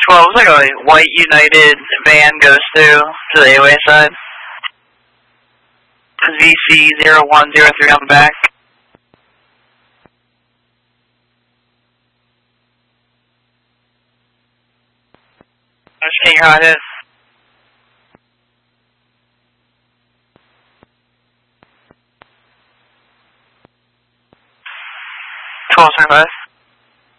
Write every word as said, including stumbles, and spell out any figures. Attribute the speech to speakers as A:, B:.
A: twelve, looks like a white United van goes through to the A-way side. V C zero one zero three on the back. I'm just getting your hot hit. twelve seventy-five.